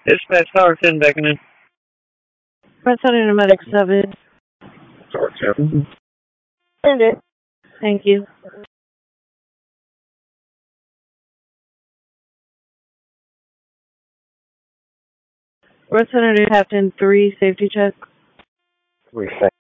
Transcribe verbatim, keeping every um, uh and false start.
Dispatch Tower ten beckoning. Press on Pneumatic seven. Tower ten. Send it. Thank you. Representative Captain three, safety check. Three,